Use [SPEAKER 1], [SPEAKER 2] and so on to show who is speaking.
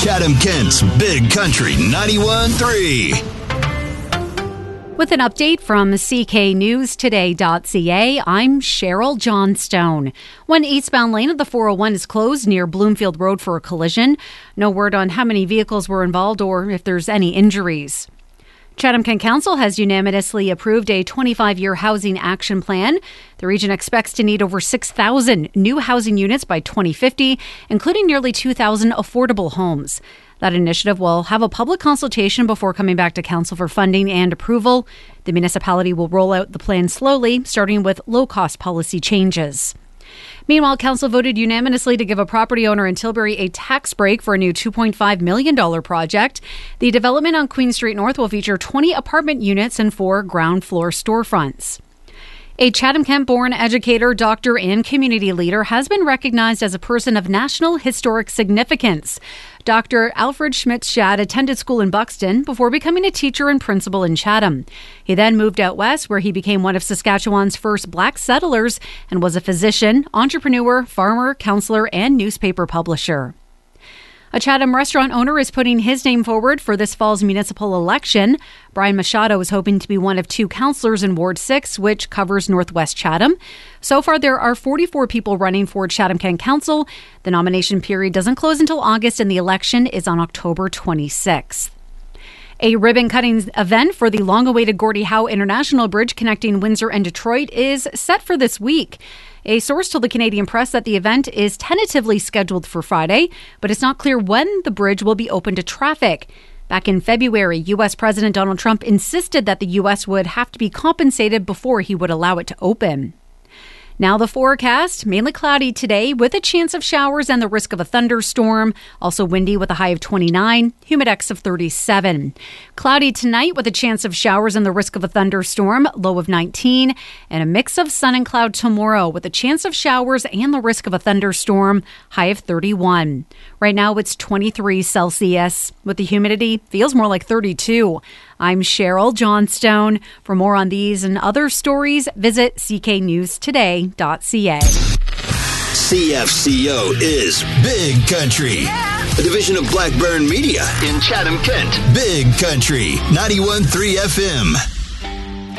[SPEAKER 1] Chatham-Kent's Big Country 91.3.
[SPEAKER 2] With an update from cknewstoday.ca, I'm Cheryl Johnstone. One eastbound lane of the 401 is closed near Bloomfield Road for a collision. No word on how many vehicles were involved or if there's any injuries. Chatham-Kent Council has unanimously approved a 25-year housing action plan. The region expects to need over 6,000 new housing units by 2050, including nearly 2,000 affordable homes. That initiative will have a public consultation before coming back to council for funding and approval. The municipality will roll out the plan slowly, starting with low-cost policy changes. Meanwhile, council voted unanimously to give a property owner in Tilbury a tax break for a new $2.5 million project. The development on Queen Street North will feature 20 apartment units and 4 ground floor storefronts. A Chatham-Kent-born educator, doctor, and community leader has been recognized as a person of national historic significance. Dr. Alfred Schmitz-Shad attended school in Buxton before becoming a teacher and principal in Chatham. He then moved out west, where he became one of Saskatchewan's first black settlers and was a physician, entrepreneur, farmer, counselor, and newspaper publisher. A Chatham restaurant owner is putting his name forward for this fall's municipal election. Brian Machado is hoping to be one of 2 councillors in Ward 6, which covers Northwest Chatham. So far, there are 44 people running for Chatham-Kent Council. The nomination period doesn't close until August, and the election is on October 26th. A ribbon-cutting event for the long-awaited Gordie Howe International Bridge connecting Windsor and Detroit is set for this week. A source told the Canadian Press that the event is tentatively scheduled for Friday, but it's not clear when the bridge will be open to traffic. Back in February, U.S. President Donald Trump insisted that the U.S. would have to be compensated before he would allow it to open. Now the forecast, mainly cloudy today with a chance of showers and the risk of a thunderstorm. Also windy with a high of 29, humidex of 37. Cloudy tonight with a chance of showers and the risk of a thunderstorm, low of 19. And a mix of sun and cloud tomorrow with a chance of showers and the risk of a thunderstorm, high of 31. Right now it's 23 Celsius. With the humidity, feels more like 32. I'm Cheryl Johnstone. For more on these and other stories, visit cknewstoday.ca.
[SPEAKER 1] CFCO is Big Country, a division of Blackburn Media in Chatham-Kent. Big Country 91.3 FM.